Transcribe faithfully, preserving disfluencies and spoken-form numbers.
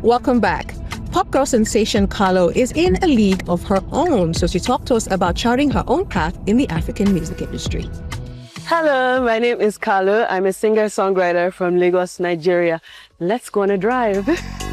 Welcome back. Pop girl sensation Carlo is in a league of her own, so she talked to us about charting her own path in the African music industry. Hello, my name is Carlo. I'm a singer-songwriter from Lagos, Nigeria. Let's go on a drive.